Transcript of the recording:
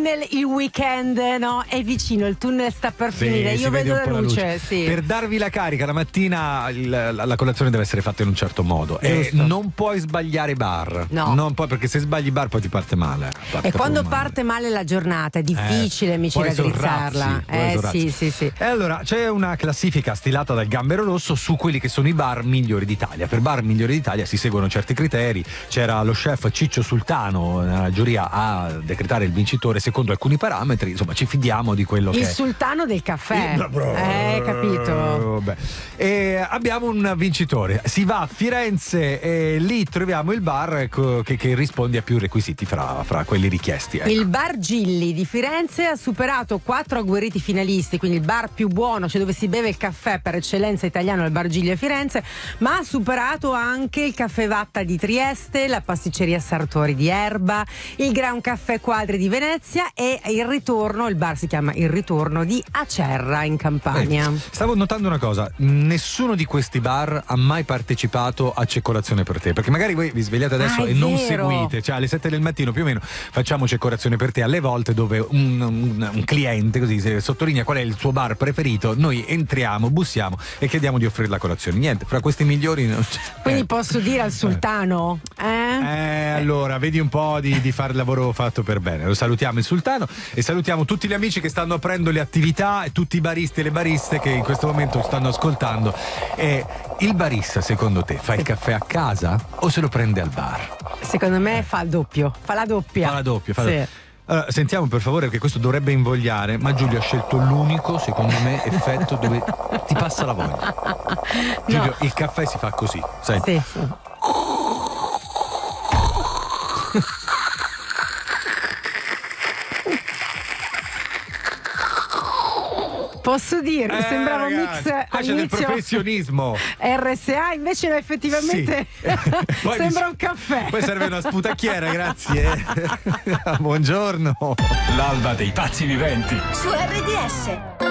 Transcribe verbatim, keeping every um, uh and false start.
tunnel, il weekend, no? È vicino, il tunnel sta per Sì, finire. Io vedo la luce, luce. sì. Per darvi la carica la mattina il, la, la colazione deve essere fatta in un certo modo e non puoi sbagliare bar. No. Non puoi, perché se sbagli bar poi ti parte male. Parte E quando male. parte male la giornata è difficile, eh, amici, poi raddrizzarla. sorrazzi, poi Eh sorrazzi. sì, sì, sì. E allora c'è una classifica stilata dal Gambero Rosso su quelli che sono i bar migliori d'Italia. Per bar migliori d'Italia si seguono certi criteri. C'era lo chef Ciccio Sultano nella giuria a decretare il vincitore secondo alcuni parametri. Insomma, ci fidiamo di quello Il che sultano del caffè. Il- Eh, capito. Vabbè. E abbiamo un vincitore. Si va a Firenze e lì troviamo il bar, ecco, che, che risponde a più requisiti fra, fra quelli richiesti. Ecco. Il bar Gilli di Firenze ha superato quattro agguerriti finalisti, quindi il bar più buono, cioè dove si beve il caffè per eccellenza italiano, è il bar Gilli a Firenze, ma ha superato anche il Caffè Vatta di Trieste, la pasticceria Sartori di Erba, il Gran Caffè Quadri di Venezia e il ritorno, il bar si chiama Il Ritorno di Acerra in Campania. Eh, stavo notando una cosa: nessuno di questi bar ha mai partecipato a C'è colazione per te, perché magari voi vi svegliate adesso Ah, e è non vero. seguite, cioè alle sette del mattino più o meno facciamo C'è colazione per te, alle volte dove un, un, un cliente così se sottolinea qual è il suo bar preferito, noi entriamo, bussiamo e chiediamo di offrire la colazione. Niente, fra questi migliori non c'è. Quindi Eh. posso dire al sultano, eh? Eh, allora, vedi un po' di, di fare il lavoro fatto per bene. Lo salutiamo il sultano e salutiamo tutti gli amici che stanno aprendo le attività e tutti i baristi e le bariste che in questo momento stanno ascoltando. E il barista, secondo te, fa il caffè a casa o se lo prende al bar? Secondo me fa il doppio, fa la doppia. Fa la doppia, fa la Sì. doppia. Allora, sentiamo per favore, perché questo dovrebbe invogliare, ma Giulio ha scelto l'unico, secondo me, effetto dove ti passa la voglia. Giulio, il caffè si fa così, sai? Sì, sì. Posso dire, Eh, sembrava un ragazzi, mix qua c'è del all'inizio professionismo. R S A, invece no, effettivamente Sì. Poi sembra mi- un caffè. Poi serve una sputacchiera, grazie. Buongiorno. L'alba dei pazzi viventi. Su R D S.